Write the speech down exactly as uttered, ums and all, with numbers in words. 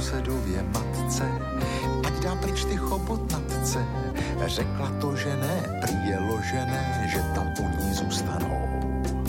sousedově matce, ať dám pryč ty chobotnatce. Řekla to, že ne, prý je ložené, že tam